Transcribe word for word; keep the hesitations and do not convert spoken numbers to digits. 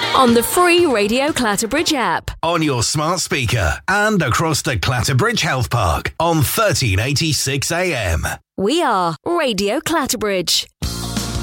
On the free Radio Clatterbridge app. On your smart speaker and across the Clatterbridge Health Park on thirteen eighty-six A M. We are Radio Clatterbridge.